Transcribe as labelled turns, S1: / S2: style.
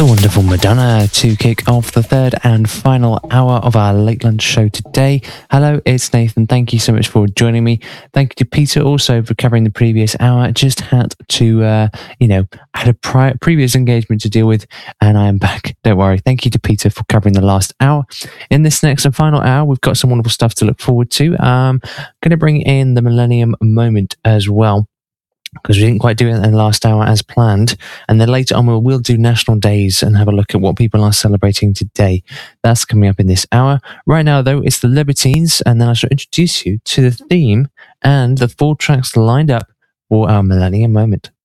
S1: Wonderful Madonna to kick off the third and final hour of our late lunch show today. Hello, it's Nathan. Thank you so much for joining me. Thank you to Peter also for covering the previous hour. Just had to, had a previous engagement to deal with, and I am back. Don't worry. Thank you to Peter for covering the last hour. In this next and final hour, we've got some wonderful stuff to look forward to. I'm going to bring in the Millennium Moment as well, because we didn't quite do it in the last hour as planned. And then later on, we'll do National Days and have a look at what people are celebrating today. That's coming up in this hour. Right now, though, it's the Libertines, and then I shall introduce you to the theme and the 4 tracks lined up for our Millennium Moment.